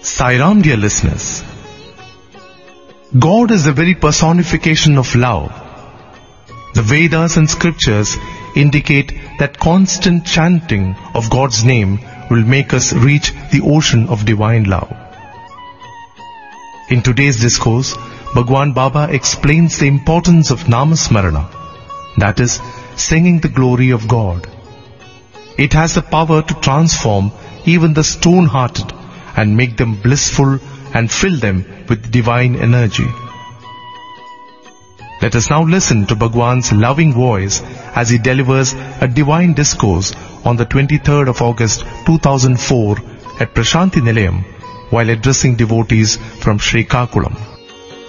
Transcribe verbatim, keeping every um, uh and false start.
Sai Ram, dear listeners. God is the very personification of love. The Vedas and scriptures indicate that constant chanting of God's name will make us reach the ocean of divine love. In today's discourse, Bhagwan Baba explains the importance of Namasmarana, that is, singing the glory of God. It has the power to transform even the stone-hearted and make them blissful and fill them with divine energy. Let us now listen to Bhagwan's loving voice as he delivers a divine discourse on the twenty-third of August two thousand four at Prashanti Nilayam while addressing devotees from Srikakulam.